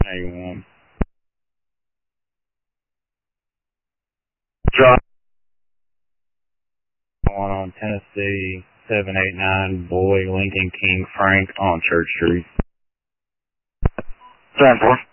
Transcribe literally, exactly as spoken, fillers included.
eighty-one. Drop one on Tennessee, seven eight nine, Boy, Lincoln, King, Frank on Church Street. ten four.